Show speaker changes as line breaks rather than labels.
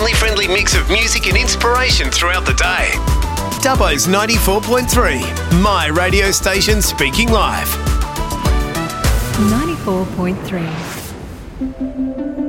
family-friendly mix of music and inspiration throughout the day. Dubbo's 94.3, my radio station speaking live.
94.3.